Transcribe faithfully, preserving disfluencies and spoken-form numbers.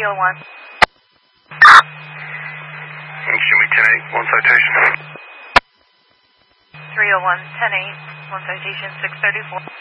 three oh one. Show me ten eight, one citation. three oh one, ten eight, one citation, six thirty-four.